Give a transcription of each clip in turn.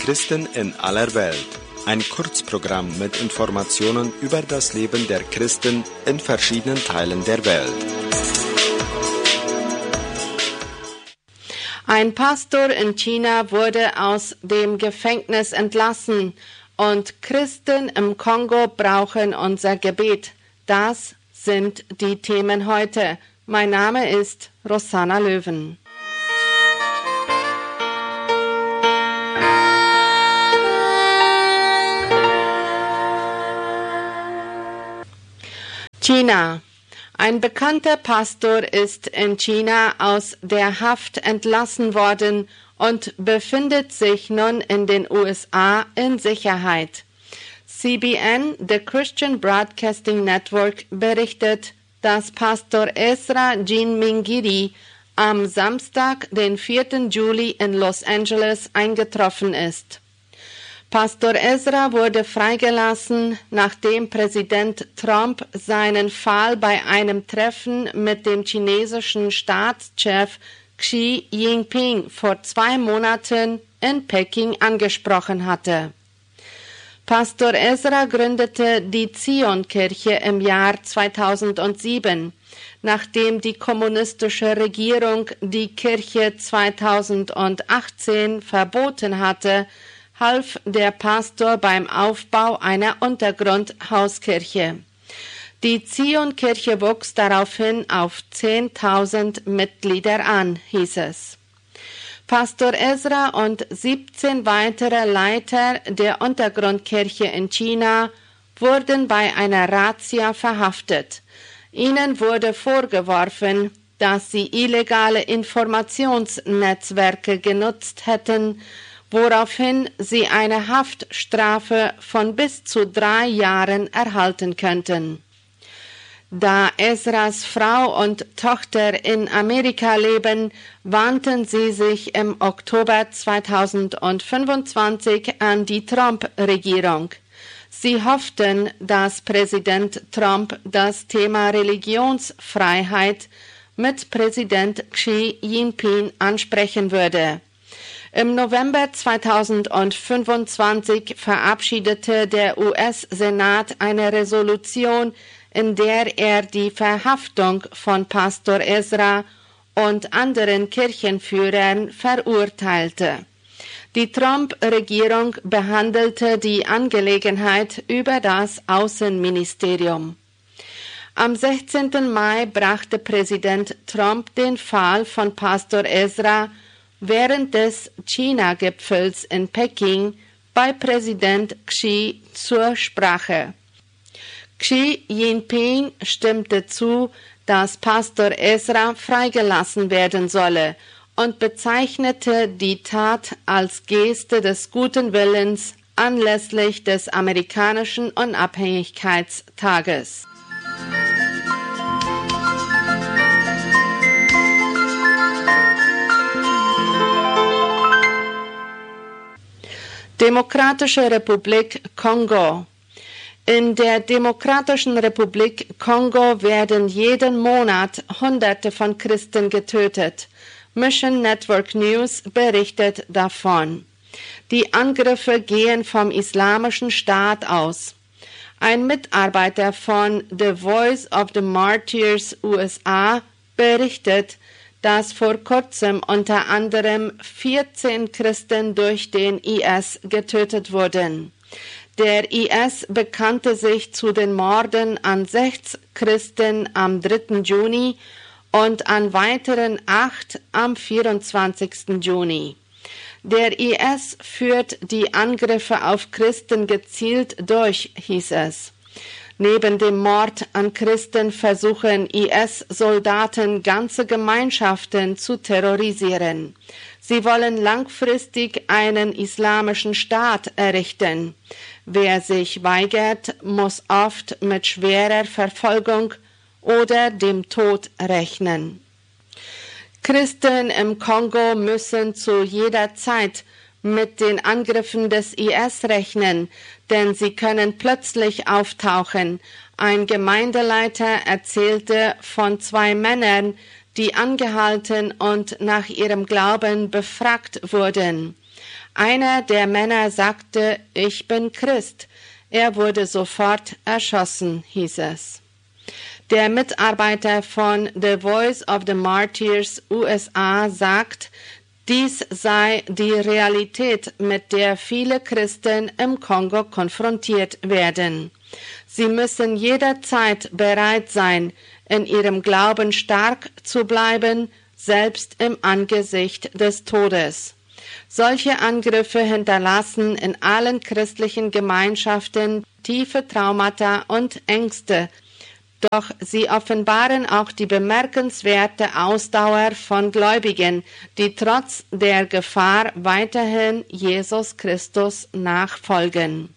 Christen in aller Welt. Ein Kurzprogramm mit Informationen über das Leben der Christen in verschiedenen Teilen der Welt. Ein Pastor in China wurde aus dem Gefängnis entlassen und Christen im Kongo brauchen unser Gebet. Das sind die Themen heute. Mein Name ist Rosanna Löwen. China. Ein bekannter Pastor ist in China aus der Haft entlassen worden und befindet sich nun in den USA in Sicherheit. CBN, the Christian Broadcasting Network, berichtet, dass Pastor Ezra Jinmingiri am Samstag, den 4. Juli in Los Angeles eingetroffen ist. Pastor Ezra wurde freigelassen, nachdem Präsident Trump seinen Fall bei einem Treffen mit dem chinesischen Staatschef Xi Jinping vor 2 Monaten in Peking angesprochen hatte. Pastor Ezra gründete die Zion-Kirche im Jahr 2007, nachdem die kommunistische Regierung die Kirche 2018 verboten hatte, half der Pastor beim Aufbau einer Untergrundhauskirche. Die Zion-Kirche wuchs daraufhin auf 10.000 Mitglieder an, hieß es. Pastor Ezra und 17 weitere Leiter der Untergrundkirche in China wurden bei einer Razzia verhaftet. Ihnen wurde vorgeworfen, dass sie illegale Informationsnetzwerke genutzt hätten, woraufhin sie eine Haftstrafe von bis zu 3 Jahren erhalten könnten. Da Ezras Frau und Tochter in Amerika leben, wandten sie sich im Oktober 2025 an die Trump-Regierung. Sie hofften, dass Präsident Trump das Thema Religionsfreiheit mit Präsident Xi Jinping ansprechen würde. Im November 2025 verabschiedete der US-Senat eine Resolution, in der er die Verhaftung von Pastor Ezra und anderen Kirchenführern verurteilte. Die Trump-Regierung behandelte die Angelegenheit über das Außenministerium. Am 16. Mai brachte Präsident Trump den Fall von Pastor Ezra während des China-Gipfels in Peking bei Präsident Xi zur Sprache. Xi Jinping stimmte zu, dass Pastor Ezra freigelassen werden solle und bezeichnete die Tat als Geste des guten Willens anlässlich des amerikanischen Unabhängigkeitstages. Demokratische Republik Kongo. In der Demokratischen Republik Kongo werden jeden Monat Hunderte von Christen getötet. Mission Network News berichtet davon. Die Angriffe gehen vom Islamischen Staat aus. Ein Mitarbeiter von The Voice of the Martyrs USA berichtet, dass vor kurzem unter anderem 14 Christen durch den IS getötet wurden. Der IS bekannte sich zu den Morden an 6 Christen am 3. Juni und an weiteren 8 am 24. Juni. Der IS führt die Angriffe auf Christen gezielt durch, hieß es. Neben dem Mord an Christen versuchen IS-Soldaten ganze Gemeinschaften zu terrorisieren. Sie wollen langfristig einen islamischen Staat errichten. Wer sich weigert, muss oft mit schwerer Verfolgung oder dem Tod rechnen. Christen im Kongo müssen zu jeder Zeit mit den Angriffen des IS rechnen, denn sie können plötzlich auftauchen. Ein Gemeindeleiter erzählte von 2 Männern, die angehalten und nach ihrem Glauben befragt wurden. Einer der Männer sagte, ich bin Christ. Er wurde sofort erschossen, hieß es. Der Mitarbeiter von The Voice of the Martyrs USA sagt, dies sei die Realität, mit der viele Christen im Kongo konfrontiert werden. Sie müssen jederzeit bereit sein, in ihrem Glauben stark zu bleiben, selbst im Angesicht des Todes. Solche Angriffe hinterlassen in allen christlichen Gemeinschaften tiefe Traumata und Ängste, doch sie offenbaren auch die bemerkenswerte Ausdauer von Gläubigen, die trotz der Gefahr weiterhin Jesus Christus nachfolgen.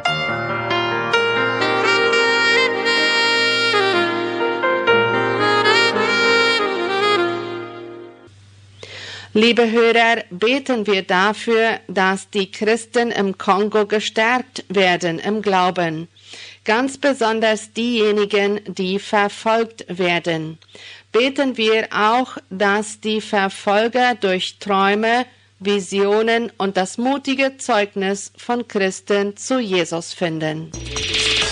Liebe Hörer, beten wir dafür, dass die Christen im Kongo gestärkt werden im Glauben. Ganz besonders diejenigen, die verfolgt werden. Beten wir auch, dass die Verfolger durch Träume, Visionen und das mutige Zeugnis von Christen zu Jesus finden.